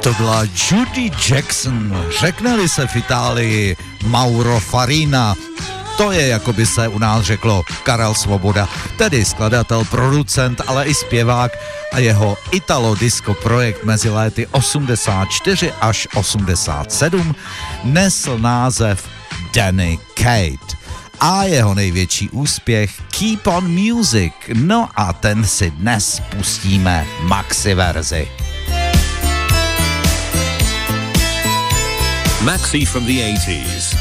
To byla Judy Jackson, řekne-li se v Itálii Mauro Farina. To je, jako by se u nás řeklo, Karel Svoboda, tedy skladatel, producent, ale i zpěvák, a jeho italo-disco projekt mezi léty 84 až 87 nesl název Danny Kate. A jeho největší úspěch Keep on Music, no a ten si dnes pustíme maxi verzi. Maxi from the 80s.